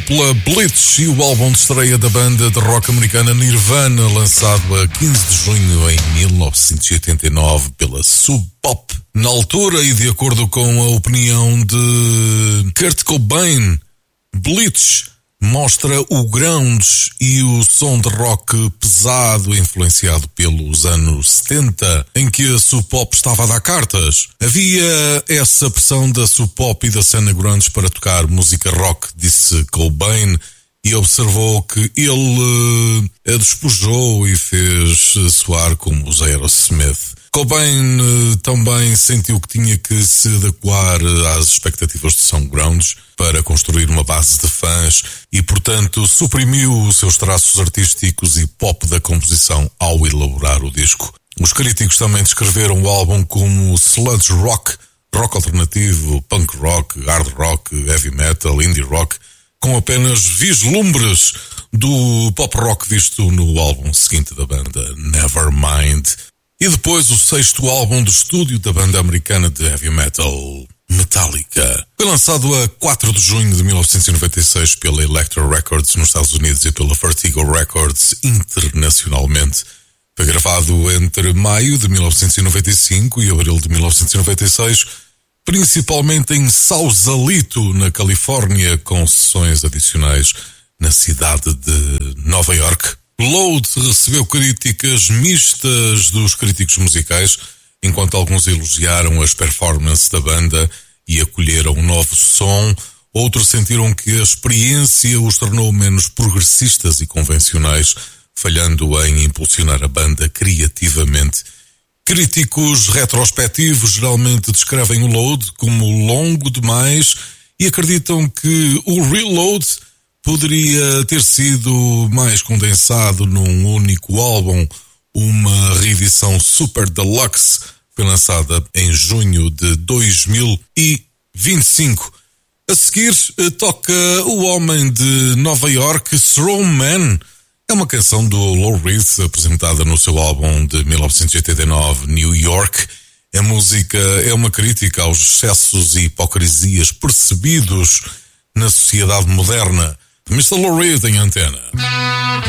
dupla Blitz e o álbum de estreia da banda de rock americana Nirvana, lançado a 15 de junho em 1989 pela Sub Pop. Na altura, e de acordo com a opinião de Kurt Cobain, Blitz mostra o grunge e o som de rock pesado influenciado pelos anos 70, em que a Sub Pop estava a dar cartas. Havia essa pressão da Sub Pop e da cena grunge para tocar música rock, disse Cobain, e observou que ele a despojou e fez soar como os Aerosmith. Cobain também sentiu que tinha que se adequar às expectativas de som grunge para construir uma base de fãs e, portanto, suprimiu os seus traços artísticos e pop da composição ao elaborar o disco. Os críticos também descreveram o álbum como sludge rock, rock alternativo, punk rock, hard rock, heavy metal, indie rock, com apenas vislumbres do pop rock visto no álbum seguinte da banda, Nevermind. E depois o sexto álbum de estúdio da banda americana de heavy metal, Metallica. Foi lançado a 4 de junho de 1996 pela Elektra Records nos Estados Unidos e pela Vertigo Records internacionalmente. Foi gravado entre maio de 1995 e abril de 1996, principalmente em Sausalito, na Califórnia, com sessões adicionais na cidade de Nova York. Load recebeu críticas mistas dos críticos musicais, enquanto alguns elogiaram as performances da banda e acolheram um novo som, outros sentiram que a experiência os tornou menos progressistas e convencionais, falhando em impulsionar a banda criativamente. Críticos retrospectivos geralmente descrevem o Load como longo demais e acreditam que o Reload poderia ter sido mais condensado num único álbum. Uma reedição Super Deluxe foi lançada em junho de 2025. A seguir toca o homem de Nova York, Strongman. É uma canção do Lou Reed apresentada no seu álbum de 1989, New York. A música é uma crítica aos excessos e hipocrisias percebidos na sociedade moderna. Mr. Lou Reed em antena.